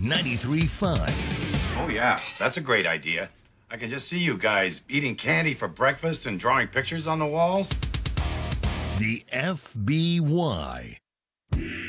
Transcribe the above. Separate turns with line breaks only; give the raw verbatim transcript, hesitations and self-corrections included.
ninety-three point five.
Oh, yeah, that's a great idea. I can just see you guys eating candy for breakfast and drawing pictures on the walls.
The F B Y.